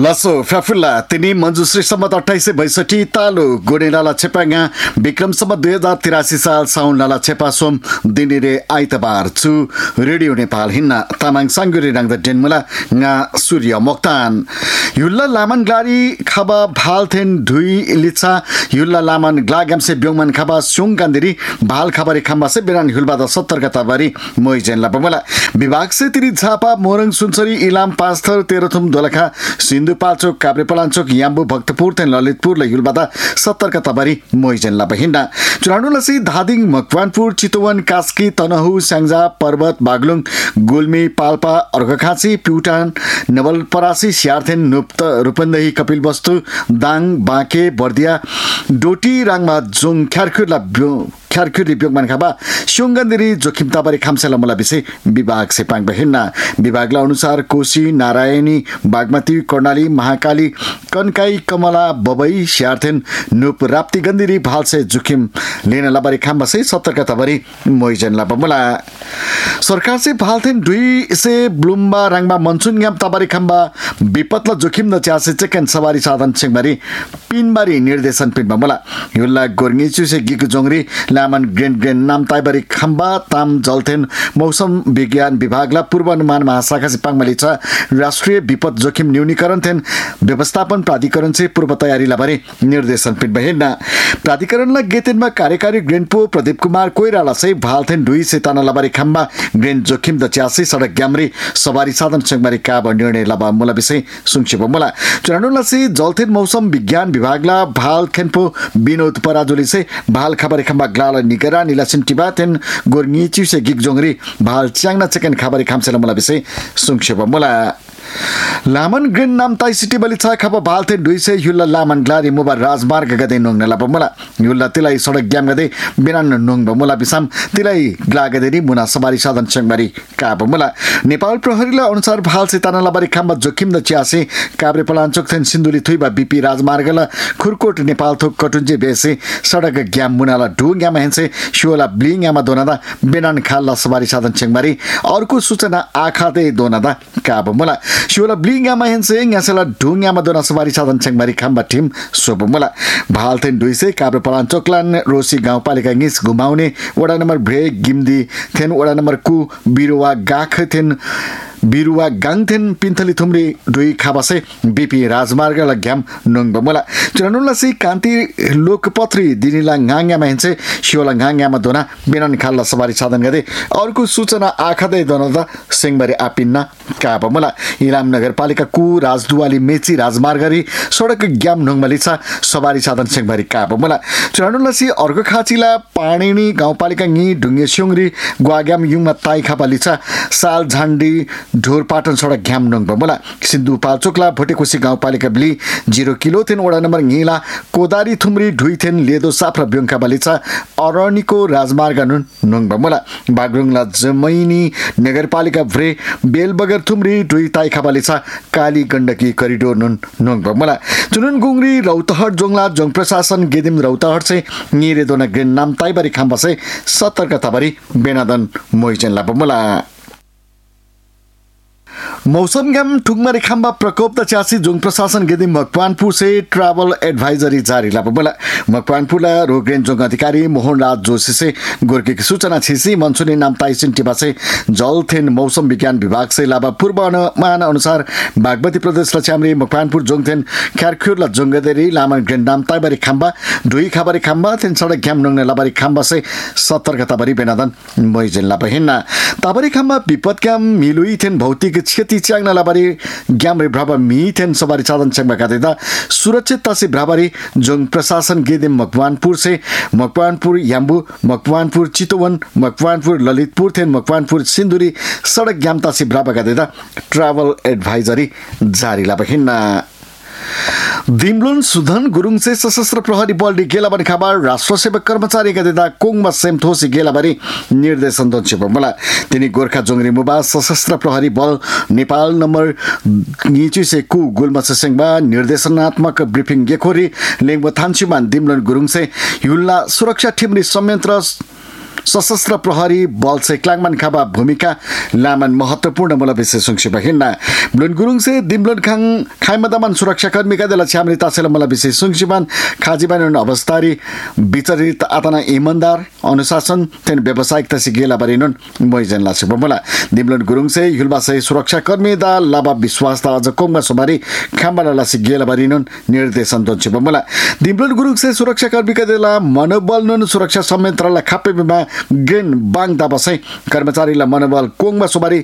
लसो फ्याफुल्ला तिनी मञ्जुश्री सम्मत 2862 तालु गोडेलाला छेपाङ्गा विक्रमसम्म 2083 साल साउन लाला छेपा सोम दिनिरे आइतबार छु रेडियो नेपाल हिन्ना तामाङ साङ्गुरी राङ्दा डेनमुला nga सूर्य मोक्तान युल्ला लामन ग्लारी खबा भालथेन धुई लिचा युल्ला लामन ग्लागामसे ब्योमन खबा सुङ गान्दिरी भाल खबरे खम्बासे बेरान हुलबादा 70 गताबारी मोइजेन लापमला विभाग से तिरी झापा मोरङ सुनसरी इलाम पास्थर तेह्रथुम दोलखा सिन्धुपाल्चोक काभ्रेपलाञ्चोक याम्बु भक्तपुर थेन ललितपुर युलबादा 70 गताबारी मोइजेन लापहिन्ना चुरानुलसी धादिङ मकवानपुर चितवन कास्की तनहु स्याङ्जा पर्वत बागलुङ गुल्मी पाल्पा अर्घखाँची प्युटान नवलपरासी स्यार्थेन नुप्त रूपन्देही कपिलवस्तु दाङ बाँके बर्दिया डोटी राङमा जोङ ख्यारखुरी ब्योगमान खाबा सुङ्गन्दिरी जोखिम ताबारी खामसेला मला विषय विभाग से पाङ बहिन्ना विभागला अनुसार कोशी नारायणी बागमती कर्णाली महाकाली कनकाई कमला बबई स्यार्थेन नुप राप्ती गन्दिरी भालसे जोखिम लेन लाबारी खाम्बा से 70 ताबारी मोइजन लाबमला सरकार से भालथेन दुई से ब्लुम्बा राङमा मनसुन ग्याम ताबारी खाम्बा विपतला जोखिम न च्यासे चेकन सवारी साधन छेङबारी पिनबारी निर्देशन पिनमा मला युल्ला गोर्ङिचु से गिक जोंगरी लामन ग्रेन नाम ताइबारी खम्बा ताम जलथेन मौसम विज्ञान विभागला पूर्वानुमान महाशाखा से पाङमली छ राष्ट्रिय विपद जोखिम न्यूनीकरण थेन व्यवस्थापन प्राधिकरण से पूर्व तयारी लाबारे निर्देशन पिन बहेना प्राधिकरणला गेतेनमा कार्यकारी ग्रेनपो प्रदीप कुमार कोइराला से भालथेन दुई से ताना लाबारे खम्बा ग्रेन जोखिम द च्यासी सडक ग्यामरी सवारी साधन छेङबारी काब निर्णय लाबा मुला विषय सुङछि बमला चरणुला से जलथेन मौसम विज्ञान विभागला भाल खेनपो विनोद पराजुली से भाल खबरे खम्बा ग्लाला निगरा निलासिन टिबातेन गोर्ङिचु से गिगजोंगरी भाल च्याङना चेकन खबरे खामसेला मुला विषय सुङछि बमला लामन ग्रेन नाम ताई सिटी बलि छ खब भालथे 200 युल्ला लामन ग्लारी मुबा राजमार्ग गदे नोंगना लाप मला युल्ला तिलाई सडक ग्याम गदे बिनान नोंग बमुला बिसाम तिलाई ग्ला गदेरी मुना सवारी साधन छेङबारी काब मला नेपाल प्रहरीला अनुसार भाल से ताना लाबारी खाम्बा जोखिम द च्यासे काभ्रेपलाञ्चोक थेन सिन्धुली थुइबा बीपी राजमार्गला खुरकोट नेपाल थोक कटुन्जे बेसे सडक ग्याम मुनाला ढुङ्गामा हेन्से शिवला ब्लिङामा दोनादा बिनान खालला सवारी साधन छेङबारी अर्को सूचना आखादे दोनादा काब मला शिवला ब्लिङामा हेन्से ङासेला ढुङ्गामा दोना सवारी साधन छेङबारी खाम्बा टिम सोबमुला भालथेन 200 काभ्रेपलाञ्चोकलान रोसी गाउँपालिका ङिस घुमाउने वडा नम्बर ब्रेक गिम्दी थेन वडा नम्बर कु बिरुवा गाख थेन बिरुवा गाङथेन पिन्थली थुम्री दुई खाबासे बीपी राजमार्ग लाग्याम नोङबमुला चरणुलासी कान्ति लोकपत्री दिनिला ङाङ्यामा हेन्से शिवला ङाङ्यामा दोना बिनान खालला सवारी साधन गदे अर्को सूचना आखादै दोनदा सिंहबारी आपिन्ना काबमुला इलाम नगरपालिका कु राजदुवाली मेची राजमार्गरी सडक ग्याम नोङमली छ सवारी साधन सिंहबारी काबमुला चरणुलासी अर्घखाँचीला पाणिनी गाउँपालिका ङि ढुङ्गे स्युङरी ग्वाग्याम युङमा ताई खाबाली छ साल झाण्डी ढोरपाटन सडक घ्याम नोङ बमुला सिन्धुपाल्चोकला भोटेकोसी गाउँपालिका ब्ली 0 किलो थेन वडा नम्बर ङिला कोदारी थुम्री ढुइथेन लेदो साफ र ब्योङका बालिचा अरणीको राजमार्ग नोङ बमुला बागरुङला जमैनी नगरपालिका भ्रे बेलबगर थुम्री ढुइ ताइखा बालिचा काली गण्डकी करिडोर नोङ बमुला चुनुन गुङरी रौतहट जोङला जोङ प्रशासन गेदिम रौतहट से ङिरे दोना ग्रेन नाम ताइबारी खाम्बासे सतर्कताबारी बेनादन मोइजेन लाबमुला मौसम ग्याम ठुकमारी खाम्बा प्रकोप द च्यासी जोङ प्रशासन गेदी मकवानपुर से ट्रैवल एडवाइजरी जारी लापबला मकवानपुरला रोग्रेन जोङ अधिकारी मोहन राज जोशी से गोर्के की सूचना छिसी मनसुनी नाम ताइसिन टिबासे जलथेन मौसम विज्ञान विभाग से लाबा पूर्वानुमान अनुसार बागमती प्रदेश लछामरी मकवानपुर जोङथेन ख्यारखुरला जोङगदेरी लामन ग्रेन नाम ताइबारी खाम्बा दुई खाबारी खाम्बा थेन सडक ग्याम नोङने लाबारी खाम्बा से सतर्कताबारी बेनादन मोइजेन लापहिन्ना ताबारी खाम्बा विपद ग्याम मिलुई थेन भौतिक क्षति च्याङना लाबारी ग्यामरे भ्राबा मिथेन सवारी साधन छेङमा गादेदा सुरक्षित तासी भ्राबारी जोङ प्रशासन गेदेम मकवानपुर से मकवानपुर याम्बु मकवानपुर चितवन मकवानपुर ललितपुर थेन मकवानपुर सिन्धुरी सडक ग्याम तासी भ्राबा गादेदा ट्रैवल एडवाइजरी जारी लाबहिन्ना दिमलुन सुधन गुरुङ से सशस्त्र प्रहरी बल गेलाबारी खबर राष्ट्र सेवक कर्मचारी गदेदा कोङमा सेमथोसी गेलाबारी निर्देशन दोन्छे बमला तिनी गोर्खा जोंगरी मुबा सशस्त्र प्रहरी बल नेपाल नम्बर ङिचु से कु गुल्मा सेङबा निर्देशनात्मक ब्रिफिङ गेखोरी लेङबो थान्चुमान दिमलुन गुरुङ से युल्ला सुरक्षा टिमरी संयन्त्र सशस्त्र प्रहरी बल से क्लाङमान खाबा भूमिका लामन महत्वपूर्ण मूल विषय संक्षिप्त हिन्ना ब्लुन गुरुङ से दिमब्लुन खाङ खाइमदामान सुरक्षाकर्मी का देला छ्यामरी तासेला मूल विषय संक्षिप्त खाजिबान अवस्थारी विचरित आतना ईमानदार अनुशासन तेन व्यावसायिक तसी गेला बरिनुन मोइजन लासे बमला दिमब्लुन गुरुङ से युलबा से सुरक्षाकर्मी दा लाबा विश्वास दा अझ कोंगमा सुमारी खाम्बाला लासे गेला बरिनुन निर्देशन दोन्छ बमला दिमब्लुन गुरुङ से सुरक्षाकर्मी का देला मनोबल नुन सुरक्षा संयन्त्रलाई खाप्पेमा गेन बाङ दाबसै कर्मचारीलाई मनोबल कोंगमा सुमारी